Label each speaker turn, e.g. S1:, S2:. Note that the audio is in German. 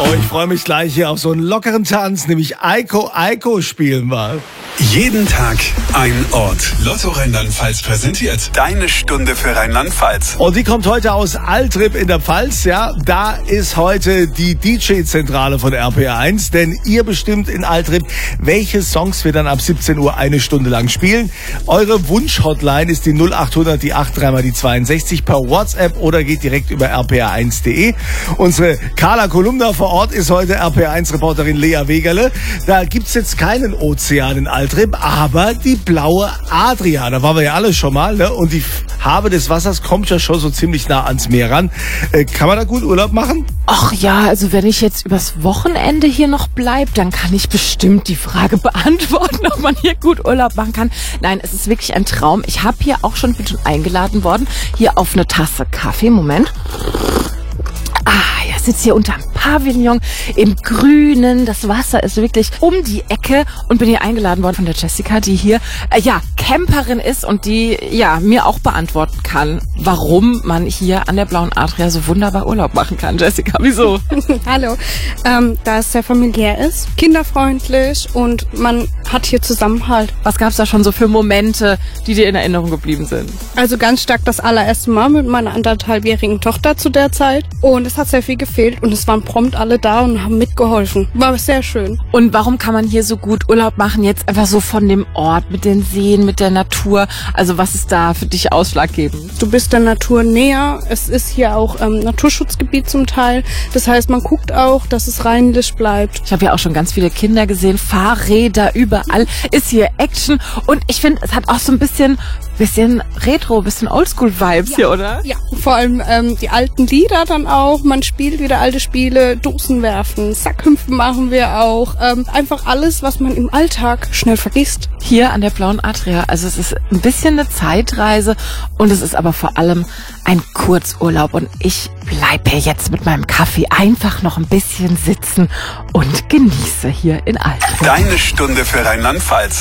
S1: Oh, ich freue mich gleich hier auf so einen lockeren Tanz, nämlich Eiko Eiko spielen wir.
S2: Jeden Tag ein Ort. Lotto Rheinland-Pfalz präsentiert deine Stunde für Rheinland-Pfalz.
S1: Und die kommt heute aus Altrip in der Pfalz, ja. Da ist heute die DJ-Zentrale von RPR1, denn ihr bestimmt in Altrip, welche Songs wir dann ab 17 Uhr eine Stunde lang spielen. Eure Wunsch-Hotline ist die 0800, die 83 mal die 62 per WhatsApp oder geht direkt über rpr1.de. Unsere Carla Kolumna vor Ort ist heute RPR1-Reporterin Lea Wegerle. Da gibt's jetzt keinen Ozean in Altrip, aber die blaue Adria, da waren wir ja alle schon mal, ne? Und die Farbe des Wassers kommt ja schon so ziemlich nah ans Meer ran. Kann man da gut Urlaub machen?
S3: Ach ja, also wenn ich jetzt übers Wochenende hier noch bleibe, dann kann ich bestimmt die Frage beantworten, ob man hier gut Urlaub machen kann. Nein, es ist wirklich ein Traum. Ich habe hier auch bin schon eingeladen worden, hier auf eine Tasse Kaffee. Moment. Ich sitze hier unterm Pavillon im Grünen. Das Wasser ist wirklich um die Ecke und bin hier eingeladen worden von der Jessica, die hier Camperin ist und die mir auch beantworten kann, warum man hier an der blauen Adria so wunderbar Urlaub machen kann. Jessica, wieso?
S4: Hallo. Da es sehr familiär ist, kinderfreundlich und man hat hier Zusammenhalt.
S3: Was gab's da schon so für Momente, die dir in Erinnerung geblieben sind?
S4: Also ganz stark das allererste Mal mit meiner 1,5-jährigen Tochter zu der Zeit und es hat sehr viel gefehlt und es waren prompt alle da und haben mitgeholfen. War sehr schön.
S3: Und warum kann man hier so gut Urlaub machen, jetzt einfach so von dem Ort, mit den Seen, mit der Natur? Also was ist da für dich ausschlaggebend?
S4: Du bist der Natur näher. Es ist hier auch Naturschutzgebiet zum Teil. Das heißt, man guckt auch, dass es reinlich bleibt.
S3: Ich habe ja auch schon ganz viele Kinder gesehen, Fahrräder überall, ist hier Action und ich finde, es hat auch so ein bisschen Retro, bisschen Oldschool-Vibes hier, oder?
S4: Ja, vor allem die alten Lieder dann auch. Man spielt wieder alte Spiele, Dosen werfen, Sackhüpfen machen wir auch. Einfach alles, was man im Alltag schnell vergisst.
S3: Hier an der blauen Adria, also es ist ein bisschen eine Zeitreise und es ist aber vor allem ein Kurzurlaub und ich bleibe hier jetzt mit meinem Kaffee einfach noch ein bisschen sitzen und genieße hier in Altrip.
S2: Deine Stunde für Rheinland-Pfalz.